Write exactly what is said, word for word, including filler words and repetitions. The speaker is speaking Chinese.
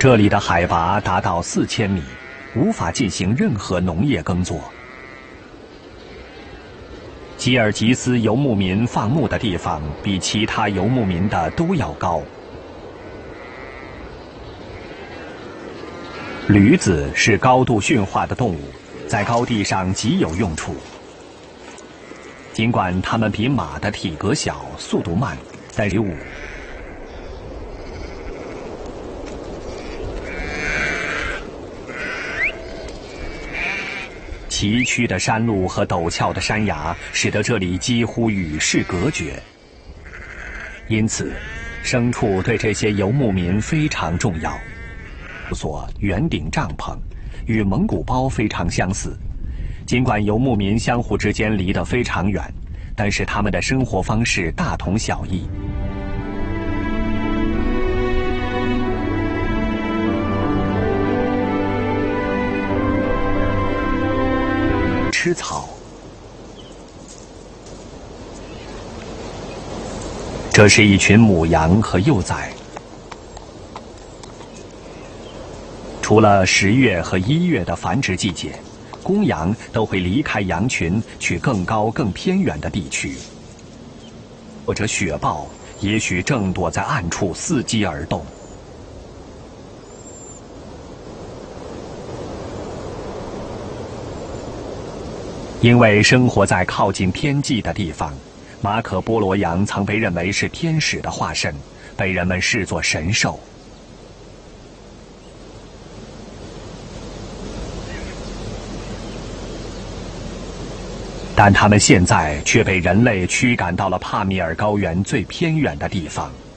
这里的海拔达到四千米，无法进行任何农业耕作。吉尔吉斯游牧民放牧的地方比其他游牧民的都要高。驴子是高度驯化的动物，在高地上极有用处。尽管它们比马的体格小、速度慢，但是五崎岖的山路和陡峭的山崖使得这里几乎与世隔绝，因此，牲畜对这些游牧民非常重要。所圆顶帐篷与蒙古包非常相似，尽管游牧民相互之间离得非常远，但是他们的生活方式大同小异。吃草。这是一群母羊和幼崽。除了十月和一月的繁殖季节，公羊都会离开羊群去更高更偏远的地区，或者雪豹也许正躲在暗处伺机而动。因为生活在靠近天际的地方，马可波罗羊曾被认为是天使的化身，被人们视作神兽。但他们现在却被人类驱赶到了帕米尔高原最偏远的地方。